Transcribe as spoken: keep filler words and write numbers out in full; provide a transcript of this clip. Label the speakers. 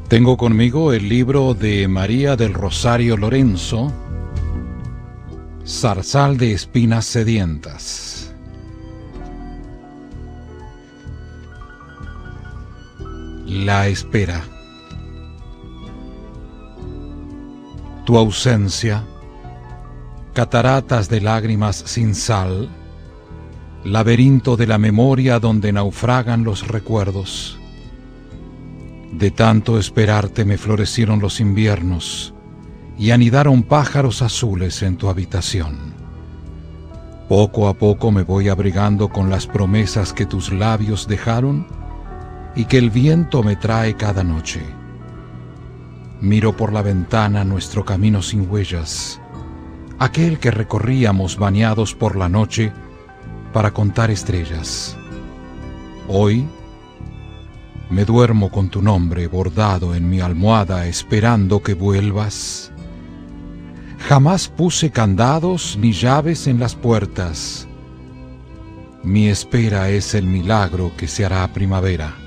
Speaker 1: Tengo conmigo el libro de María del Rosario Lorenzo, Zarzal de espinas sedientas. La espera. Tu ausencia, cataratas de lágrimas sin sal, laberinto de la memoria donde naufragan los recuerdos. De tanto esperarte me florecieron los inviernos y anidaron pájaros azules en tu habitación. Poco a poco me voy abrigando con las promesas que tus labios dejaron y que el viento me trae cada noche. Miro por la ventana nuestro camino sin huellas, aquel que recorríamos bañados por la noche para contar estrellas. Hoy me duermo con tu nombre bordado en mi almohada esperando que vuelvas. Jamás puse candados ni llaves en las puertas. Mi espera es el milagro que se hará primavera.